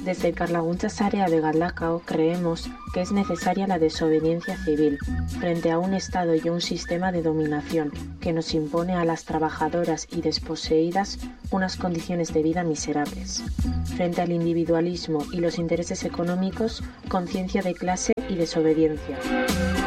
Desde Karlaguntza Sarea de Galdakao creemos que es necesaria la desobediencia civil frente a un Estado y un sistema de dominación que nos impone a las trabajadoras y desposeídas unas condiciones de vida miserables. Frente al individualismo y los intereses económicos, conciencia de clase y desobediencia.